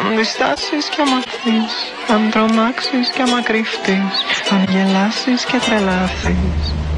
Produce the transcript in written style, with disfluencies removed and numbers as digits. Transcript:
Αν διστάσεις κι άμα χθείς, αν τρομάξεις κι άμα κρυφτείς, αν γελάσεις και τρελαθείς,